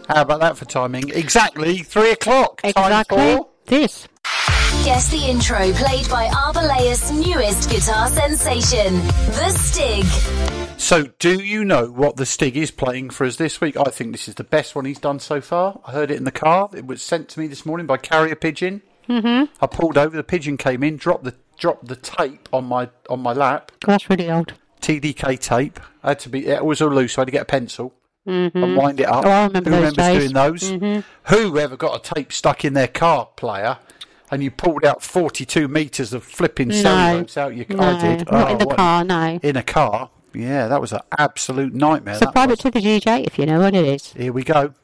How about that for timing? Exactly 3 o'clock. Exactly. Time for... This. Guess the intro played by Arbalea's newest guitar sensation, The Stig. So, do you know what The Stig is playing for us this week? I think this is the best one he's done so far. I heard it in the car. It was sent to me this morning by Carrier Pigeon. Mm-hmm. I pulled over, the pigeon came in, dropped the tape on my lap. That's really old. TDK tape. It was all loose, so I had to get a pencil and wind it up. Oh, I remember Who those remembers days. doing those? Mm-hmm. Who ever got a tape stuck in their car player and you pulled out 42 metres of flipping cellulose out your car? No, I did. not in the car, no. In a car? Yeah, that was an absolute nightmare. So private to the DJ, if you know what it is. Here we go.